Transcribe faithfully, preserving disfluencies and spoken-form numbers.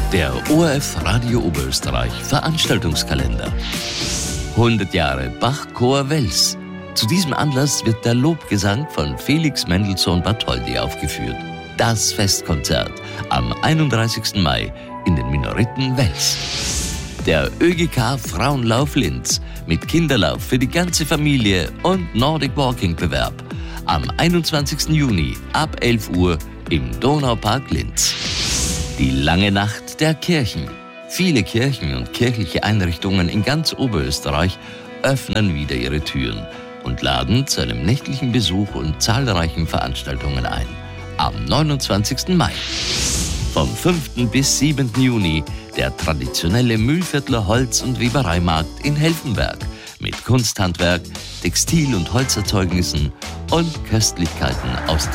Der O R F Radio Oberösterreich Veranstaltungskalender. hundert Jahre Bach-Chor Wels. Zu diesem Anlass wird der Lobgesang von Felix Mendelssohn Bartholdy aufgeführt. Das Festkonzert am einunddreißigsten Mai in den Minoriten Wels. Der ÖGK Frauenlauf Linz mit Kinderlauf für die ganze Familie und Nordic Walking Bewerb am einundzwanzigsten Juni ab elf Uhr im Donaupark Linz. Die lange Nacht der Kirchen. Viele Kirchen und kirchliche Einrichtungen in ganz Oberösterreich öffnen wieder ihre Türen und laden zu einem nächtlichen Besuch und zahlreichen Veranstaltungen ein. Am neunundzwanzigsten Mai. Vom fünften bis siebenten Juni der traditionelle Mühlviertler Holz- und Webereimarkt in Helfenberg mit Kunsthandwerk, Textil- und Holzerzeugnissen und Köstlichkeiten aus